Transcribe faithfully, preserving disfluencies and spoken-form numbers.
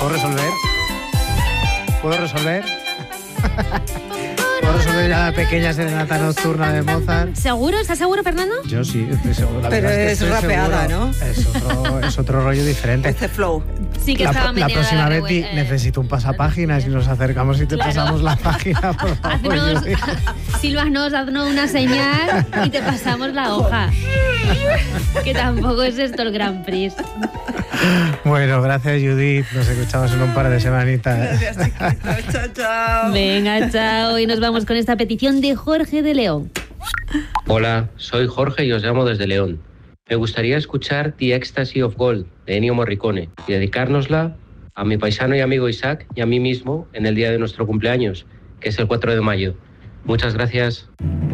¿Puedo resolver? ¿Puedo resolver? ¿Puedo resolver ya la pequeña serenata nocturna de Mozart? ¿Seguro? ¿Estás seguro, Fernando? Yo sí, estoy seguro. La Pero verdad es es que estoy rapeada, seguro. ¿no? Es otro, es otro rollo diferente. Este flow. Sí que La, estaba la meneada próxima la vez revuel- di, eh, necesito un pasapáginas y nos acercamos y te Claro. pasamos la página, por favor. Haznos, Judith. sílvanos, haznos una señal y te pasamos la hoja. Que tampoco es esto el Grand Prix. Bueno, gracias Judith. Nos escuchamos en un par de semanitas. Gracias, chiquito. Chao, chao. Venga, chao. Y nos vamos con esta petición de Jorge de León. Hola, soy Jorge y os llamo desde León. Me gustaría escuchar The Ecstasy of Gold de Ennio Morricone y dedicárnosla a mi paisano y amigo Isaac y a mí mismo en el día de nuestro cumpleaños, que es el cuatro de mayo. Muchas gracias.